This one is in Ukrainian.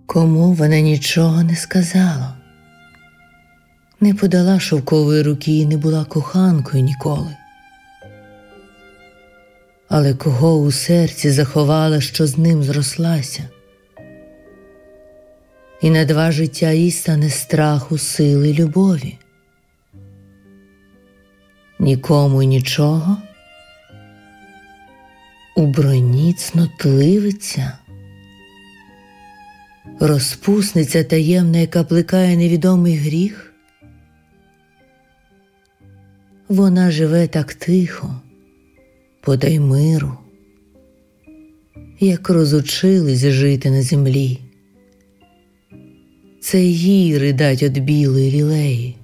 Кому вона нічого не сказала, не подала шовкової руки і не була коханкою ніколи. Але кого у серці заховала, що з ним зрослася, і на два життя їй стане страху, сили, любові. Нікому й нічого, у броні цнотливиця, розпусниця таємна, яка плекає невідомий гріх. Вона живе так тихо, подай миру, як розучились жити на землі. Це їй ридать од білої лілеї.